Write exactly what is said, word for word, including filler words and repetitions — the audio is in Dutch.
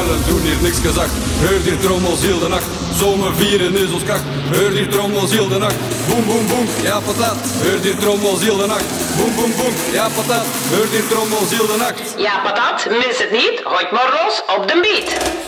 jaren toen hier niks gezag. Heur die trommels heel de nacht, zomer vieren is ons kracht. Heur die trommels heel de nacht, boem boem boem, ja patat. Heur die trommels heel de nacht, boem boem boem, ja patat. Heur die trommels heel de nacht. Ja patat, mis het niet, hoort maar los op de beat.